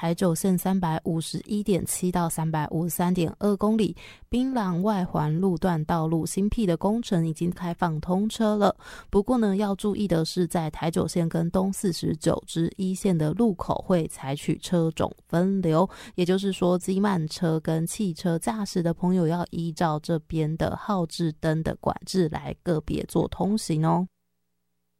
台九线 351.7 到 353.2 公里，槟榔外环路段道路新辟的工程已经开放通车了。不过呢，要注意的是，在台九线跟东49支一线的路口会采取车种分流，也就是说机慢车跟汽车驾驶的朋友要依照这边的号志灯的管制来个别做通行哦。